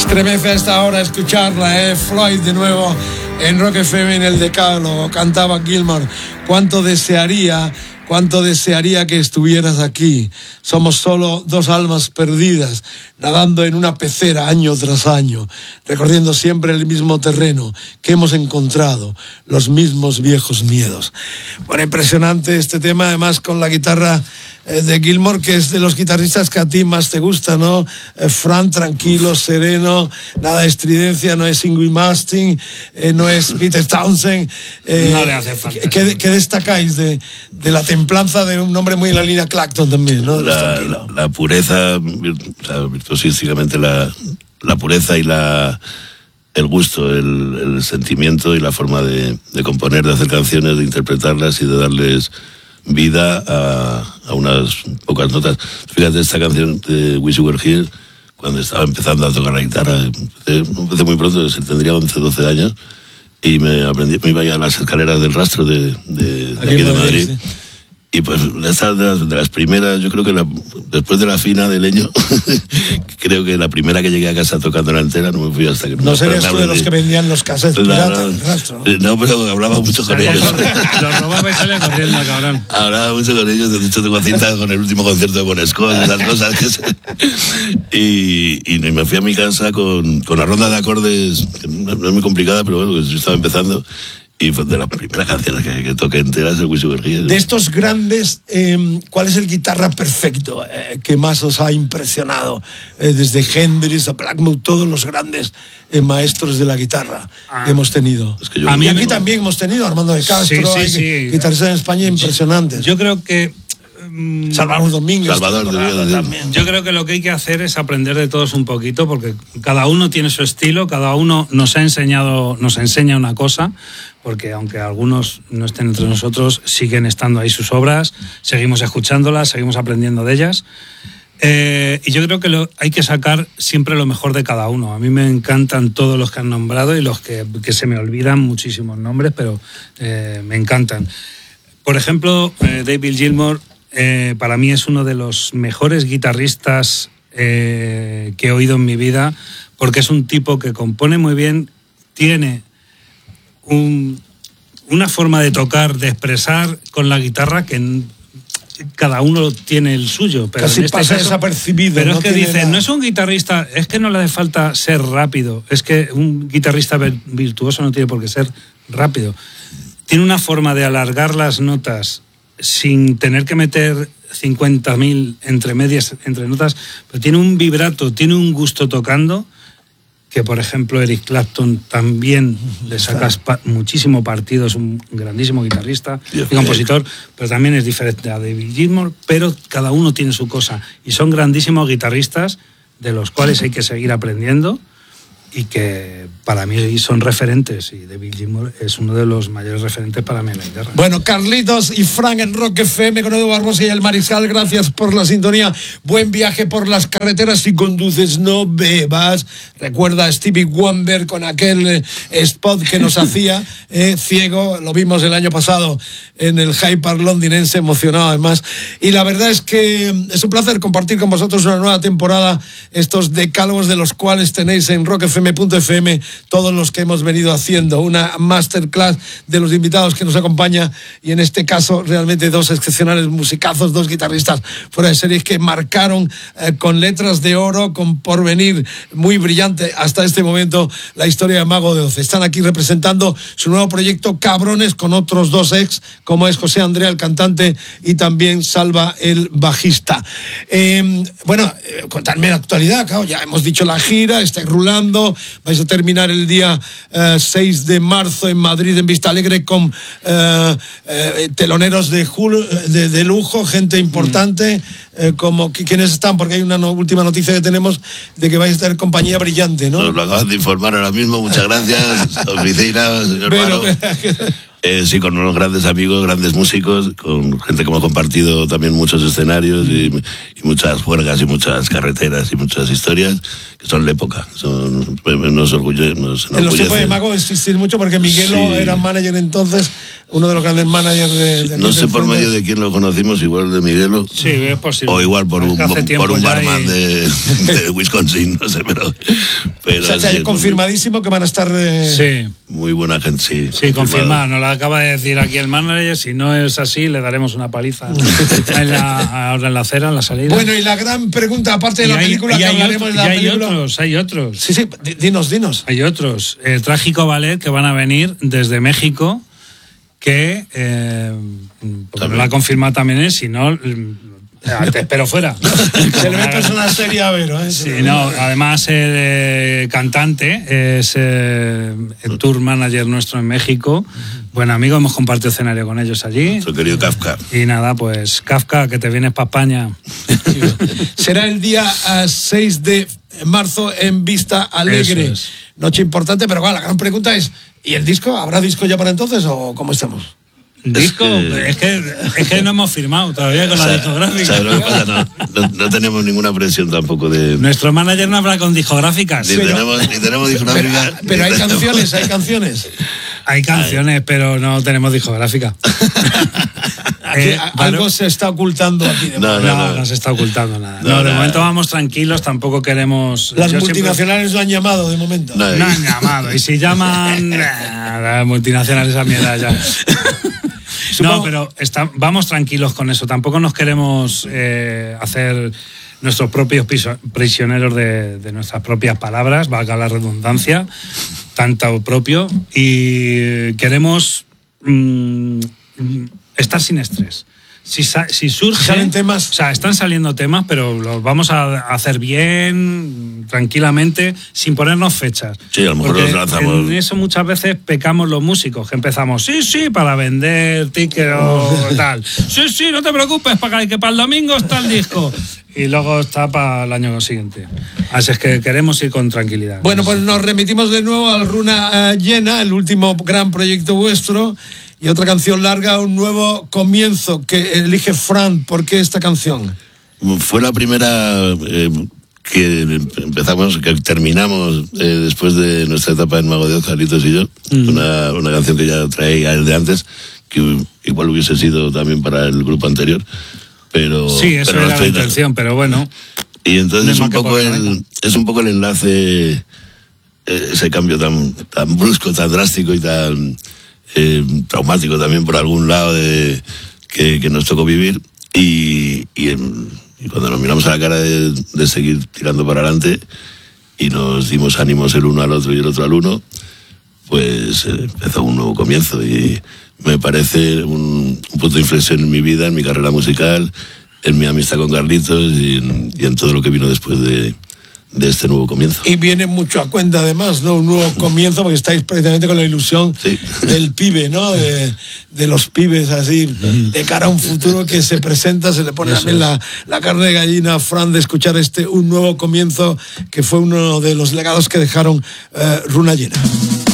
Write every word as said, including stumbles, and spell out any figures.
Estremece a esta hora escucharla, ¿eh? Floyd de nuevo en Rock F M en el Decálogo. Cantaba Gilmour. Cuánto desearía, cuánto desearía que estuvieras aquí. Somos solo dos almas perdidas, nadando en una pecera año tras año, recorriendo siempre el mismo terreno que hemos encontrado, los mismos viejos miedos. Bueno, impresionante este tema, además con la guitarra de Gilmour, que es de los guitarristas que a ti más te gusta, ¿no? Eh, Fran, tranquilo, sereno, nada de estridencia, no es Yngwie Malmsteen, eh, no es Peter Townshend. Eh, no le hace falta. ¿Qué, qué destacáis de, de la templanza de un hombre muy en la línea Clapton también, ¿no? La, la, la pureza, o sea, virtuosísticamente la, la pureza y la el gusto, el, el sentimiento y la forma de, de componer, de hacer canciones, de interpretarlas y de darles vida a, a unas pocas notas. Fíjate, esta canción de Wish You Were Here, cuando estaba empezando a tocar la guitarra, empecé, empecé muy pronto, tendría once, doce años, y me aprendí, me iba a las escaleras del Rastro de, de, de aquí, aquí de Madrid. Sí. Y pues esta de las, de las primeras, yo creo que la, después de la fina de Leño, creo que la primera que llegué a casa tocando la entera, no me fui hasta que... No serías tú de los que vendían los cassettes piratas, no, Rastro, ¿no? No, pero hablaba mucho con ellos. Los robaba y salía corriendo, cabrón. Hablaba mucho con ellos, de hecho tengo cinta con el último concierto de Bon Scott, esas cosas que se... y, y me fui a mi casa con, con la ronda de acordes, que no es muy complicada, pero bueno, yo estaba empezando. Y fue de las primeras canciones que, que toqué enteras el Wish You Were Here. De estos grandes, eh, ¿cuál es el guitarra perfecto eh, que más os ha impresionado? Eh, desde Hendrix a Blackmore, todos los grandes eh, maestros de la guitarra ah. que hemos tenido. Es que yo a mí aquí también hemos tenido Armando de Castro, sí, sí, sí. guitarristas en España impresionantes. Yo creo que... Salvador Domínguez. Salvador Domínguez también. Yo creo que lo que hay que hacer es aprender de todos un poquito, porque cada uno tiene su estilo, cada uno nos ha enseñado, nos enseña una cosa, porque aunque algunos no estén entre nosotros, siguen estando ahí sus obras, seguimos escuchándolas, seguimos aprendiendo de ellas. Eh, y yo creo que lo, hay que sacar siempre lo mejor de cada uno. A mí me encantan todos los que han nombrado y los que, que se me olvidan muchísimos nombres, pero eh, me encantan. Por ejemplo, eh, David Gilmour, Eh, para mí es uno de los mejores guitarristas eh, que he oído en mi vida, porque es un tipo que compone muy bien, tiene un, una forma de tocar, de expresar con la guitarra que en, cada uno tiene el suyo, pero casi en este pasa caso, desapercibido. Pero no es que dice, nada. no es un guitarrista, es que no le hace falta ser rápido, es que un guitarrista virtuoso no tiene por qué ser rápido. Tiene una forma de alargar las notas sin tener que meter cincuenta mil entre medias, entre notas, pero tiene un vibrato, tiene un gusto tocando, que por ejemplo Eric Clapton también le saca pa- muchísimo partido, es un grandísimo guitarrista y compositor, pero también es diferente a David Gilmour, pero cada uno tiene su cosa, y son grandísimos guitarristas de los cuales hay que seguir aprendiendo, y que para mí son referentes, y David Gilmour es uno de los mayores referentes para mí en la guitarra. Bueno, Carlitos y Frank en Rock F M con Edu Barbosa y el Mariscal, gracias por la sintonía, buen viaje por las carreteras, si conduces no bebas, recuerda a Stevie Wonder con aquel eh, spot que nos hacía eh, ciego, lo vimos el año pasado en el Hyde Park londinense, emocionado además, y la verdad es que es un placer compartir con vosotros una nueva temporada, estos decálogos de los cuales tenéis en rock f m punto f m todos los que hemos venido haciendo, una masterclass de los invitados que nos acompaña, y en este caso realmente dos excepcionales musicazos, dos guitarristas fuera de series que marcaron eh, con letras de oro, con porvenir muy brillante hasta este momento la historia de Mago de Oz. Están aquí representando su nuevo proyecto Cabrones, con otros dos ex, como es José Andrea, el cantante, y también Salva, el bajista. Eh, bueno, eh, contadme la actualidad, claro, ya hemos dicho la gira, estáis rulando, vais a terminar el día eh, seis de marzo en Madrid, en Vista Alegre, con eh, eh, teloneros de, de, de lujo, gente importante, eh, como ¿quiénes están? Porque hay una no, última noticia que tenemos de que vais a tener compañía brillante, ¿no? Nos lo acaban de informar ahora mismo, muchas gracias, oficina, señor Pero, Eh, sí, con unos grandes amigos, grandes músicos, con gente que hemos compartido también muchos escenarios y, y muchas juergas y muchas carreteras y muchas historias que son la época. Son, nos orgulle, nos en los tiempos de Mago existir mucho porque Miguelo sí. era manager entonces, uno de los grandes managers de... de no sé por Fuentes. Medio de quién lo conocimos, igual de Miguelo. Sí, es posible. O igual por un, por un barman y... de, de Wisconsin, no sé, pero... pero o sea, sí, confirmadísimo que van a estar... Eh... Sí. Muy buena gente, sí. Sí, confirmado. Nos lo acaba de decir aquí el manager. Si no es así, le daremos una paliza en la, ahora en la acera, en la salida. Bueno, y la gran pregunta, aparte de la hay, película que hablaremos otro, de la hay película... Hay otros, hay otros. Sí, sí, dinos, dinos. Hay otros. El Trágico Ballet que van a venir desde México, que... Eh, porque no la ha confirmado también él, si no... Te espero fuera. Se le ve persona seria a ver, ¿eh? Sí, no, además el eh, cantante es eh, el tour manager nuestro en México. Buen amigo, hemos compartido escenario con ellos allí. Nuestro querido Kafka. Y nada, pues Kafka, que te vienes para España. Será el día uh, seis de marzo en Vista Alegre. Es. Noche importante, pero bueno, la gran pregunta es, ¿y el disco? ¿Habrá disco ya para entonces o cómo estamos? Disco, es que, es que, es que no hemos firmado todavía con o sea, la discográfica. ¿Sabes lo que pasa? No, no, no tenemos ninguna presión tampoco de... Nuestro manager no habla con discográficas. Ni, pero, tenemos, ni tenemos discográfica. Pero, pero hay tenemos... canciones, hay canciones. Hay canciones, Ay. pero no tenemos discográfica. Aquí, eh, algo bueno, se está ocultando aquí. De no, no, no, no se está ocultando nada. No, no de no, momento no. vamos tranquilos, tampoco queremos... Las multinacionales siempre... no han llamado de momento. No, no han llamado. Y si llaman, las multinacionales a mi edad ya... No, pero está, vamos tranquilos con eso. Tampoco nos queremos eh, hacer nuestros propios prisioneros de, de nuestras propias palabras, valga la redundancia, tanto propio. Y queremos mmm, estar sin estrés. Si, si surge, ¿salen temas? O sea, están saliendo temas, pero los vamos a hacer bien, tranquilamente, sin ponernos fechas. Sí, a lo mejor los lanzamos. En eso muchas veces pecamos los músicos, que empezamos, sí, sí, para vender tickets o tal. Sí, sí, no te preocupes, para que para el domingo está el disco. Y luego está para el año siguiente. Así es que queremos ir con tranquilidad. Bueno, pues nos remitimos de nuevo al Runa Llena, el último gran proyecto vuestro. Y otra canción larga, un nuevo comienzo que elige Fran. ¿Por qué esta canción? Fue la primera eh, que empezamos, que terminamos eh, después de nuestra etapa en Mago de Oz, Carlitos y yo. Mm. Una, una canción que ya traía el de antes, que igual hubiese sido también para el grupo anterior. Pero, sí, eso pero era no la intención, pero bueno. Y entonces es un, poco el, es un poco el enlace, ese cambio tan, tan brusco, tan drástico y tan... Eh, traumático también por algún lado de, que, que nos tocó vivir y, y, en, y cuando nos miramos a la cara de, de seguir tirando para adelante y nos dimos ánimos el uno al otro y el otro al uno, pues eh, empezó un nuevo comienzo y me parece un, un punto de inflexión en mi vida, en mi carrera musical, en mi amistad con Carlitos y en, y en todo lo que vino después de de este nuevo comienzo. Y viene mucho a cuenta además, ¿no? Un nuevo comienzo, porque estáis precisamente con la ilusión sí. del pibe, ¿no? De, de los pibes así, de cara a un futuro que se presenta, se le pone también la, la carne de gallina a Fran de escuchar este un nuevo comienzo que fue uno de los legados que dejaron uh, Runa Llena.